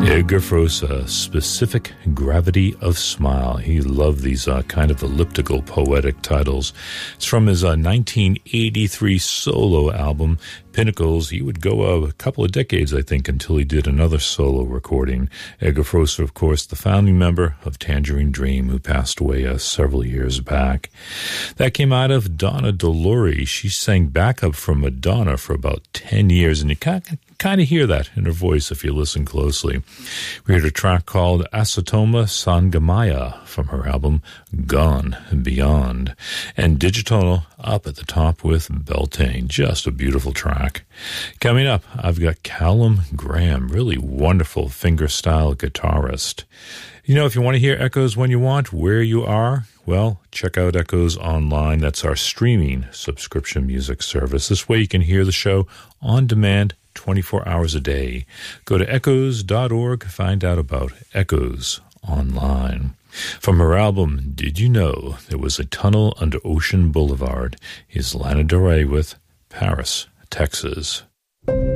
Edgar Froese, Specific Gravity of Smile. He loved these kind of elliptical poetic titles. It's from his 1983 solo album, Pinnacles. He would go a couple of decades, I think, until he did another solo recording. Edgar Froese, of course, the founding member of Tangerine Dream, who passed away several years back. That came out of Donna DeLury. She sang backup for Madonna for about 10 years, and you kind of hear that in her voice if you listen closely. We heard a track called Asatoma Sangamaya from her album Gone Beyond. And Digitonal up at the top with Beltane. Just a beautiful track. Coming up, I've got Callum Graham, really wonderful fingerstyle guitarist. You know, if you want to hear Echoes when you want, where you are, well, check out Echoes Online. That's our streaming subscription music service. This way you can hear the show on demand 24 hours a day. Go to echoes.org, find out about Echoes Online. From her album, Did You Know There Was a Tunnel Under Ocean Boulevard, is Lana Del Rey with Paris, Texas.